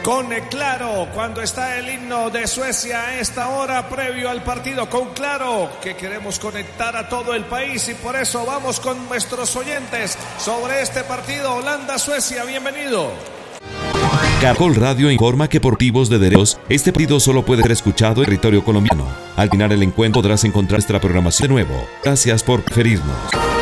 con Claro, cuando está el himno de Suecia a esta hora previo al partido, con Claro, que queremos conectar a todo el país y por eso vamos con nuestros oyentes sobre este partido Holanda-Suecia. Bienvenido. Caracol Radio informa que por motivos de derechos, este partido solo puede ser escuchado en territorio colombiano. Al final el encuentro podrás encontrar nuestra programación de nuevo. Gracias por preferirnos.